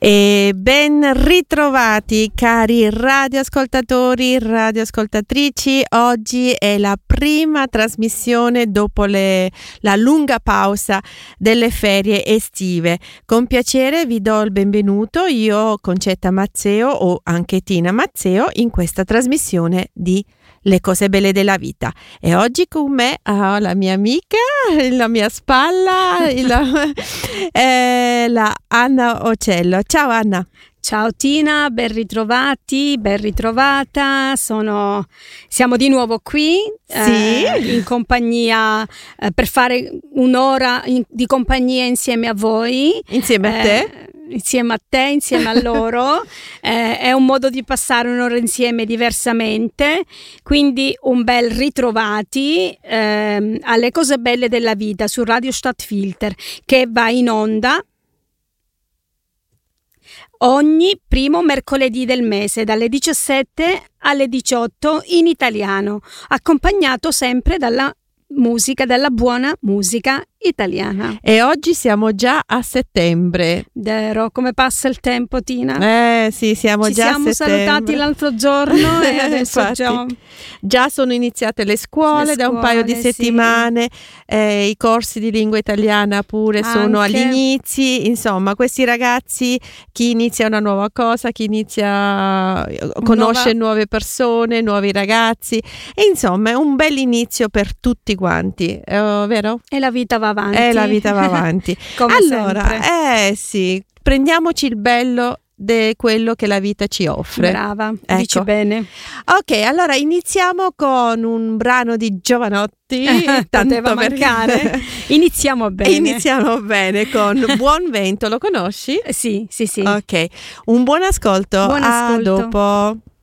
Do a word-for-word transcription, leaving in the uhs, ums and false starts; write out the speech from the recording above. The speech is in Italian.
E ben ritrovati cari radioascoltatori, radioascoltatrici. Oggi è la prima trasmissione dopo le, la lunga pausa delle ferie estive. Con piacere vi do il benvenuto, io Concetta Mazzeo o anche Tina Mazzeo, in questa trasmissione di Le cose belle della vita. E oggi con me ho la mia amica, la mia spalla, la, eh, la Anna Ocello. Ciao Anna. Ciao Tina, ben ritrovati, ben ritrovata. Sono, siamo di nuovo qui sì. eh, in compagnia eh, per fare un'ora in, di compagnia insieme a voi. Insieme a te? Eh, insieme a te, insieme a loro. eh, è un modo di passare un'ora insieme diversamente, quindi un bel ritrovati eh, alle cose belle della vita su Radio Stadtfilter, che va in onda ogni primo mercoledì del mese dalle diciassette alle diciotto in italiano, accompagnato sempre dalla musica, dalla buona musica italiana. E oggi siamo già a settembre. Vero, come passa il tempo, Tina? Eh sì, siamo Ci già a siamo settembre. salutati l'altro giorno e adesso Infatti, già... già sono iniziate le scuole, le da un paio di scuole, settimane, sì. eh, i corsi di lingua italiana pure Anche. sono agli inizi. Insomma, questi ragazzi, chi inizia una nuova cosa, chi inizia conosce Nuova... nuove persone, nuovi ragazzi, e insomma è un bel inizio per tutti quanti, eh, vero? E la vita va avanti. E la vita va avanti. Come allora, sempre. eh sì, prendiamoci il bello di quello che la vita ci offre. Brava, ecco. Dici bene. Ok, allora iniziamo con un brano di Giovanotti. Poteva mancare. Perché... Iniziamo bene. Iniziamo bene con Buon Vento, lo conosci? Sì, sì, sì. Ok, un buon ascolto. Buon A ascolto. dopo.